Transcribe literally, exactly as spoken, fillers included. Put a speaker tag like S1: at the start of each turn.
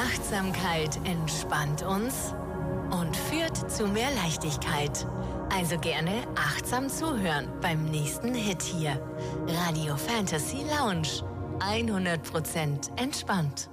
S1: Achtsamkeit entspannt uns und führt zu mehr Leichtigkeit. Also gerne achtsam zuhören beim nächsten Hit hier. Radio Fantasy Lounge. hundert Prozent entspannt.